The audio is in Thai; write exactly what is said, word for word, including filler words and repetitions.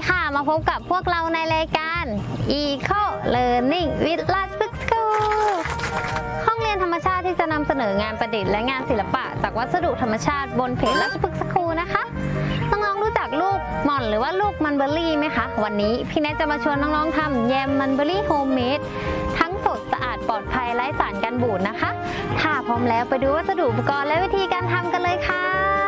ค่ะมาพบกับพวกเราในรายการ Eco Learning with Rajput School ห้องเรียนธรรมชาติที่จะนำเสนองานประดิษฐ์และงานศิลปะจากวัสดุธรรมชาติบนเพจ Rajput School นะคะน้องๆรู้จักลูกหม่อนหรือว่าลูกมันเบอร์รี่ไหมคะวันนี้พี่แนทจะมาชวนน้องๆทำแยมมันเบอร์รี่โฮมเมดทั้งสดสะอาดปลอดภัยไร้สารกันบูดนะคะถ้าพร้อมแล้วไปดูวัสดุอุปกรณ์และวิธีการทำกันเลยค่ะ